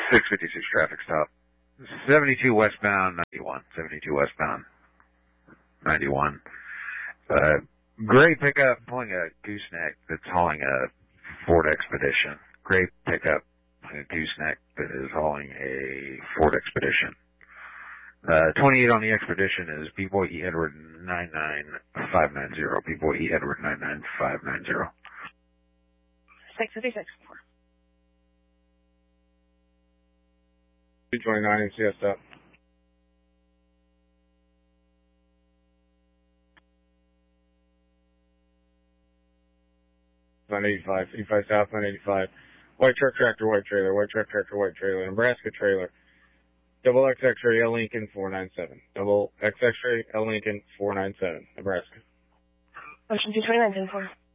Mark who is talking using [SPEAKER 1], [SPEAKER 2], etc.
[SPEAKER 1] 656 traffic stop. 72 westbound 91. 72 westbound 91. Gray pickup pulling a gooseneck that's hauling a Ford Expedition. Gray pickup pulling a gooseneck that is hauling a Ford Expedition. 28 on the Expedition is B-Boy E. Edward 99590. B-Boy E. Edward 99590.
[SPEAKER 2] 656.
[SPEAKER 3] 229 and CS up. 985, 85 south, 985. White truck tractor, white trailer, white truck tractor, white trailer, Nebraska trailer. Double X X-ray, L Lincoln 497. Double X X-ray, L Lincoln 497, Nebraska.
[SPEAKER 2] Ocean 229, 10-4.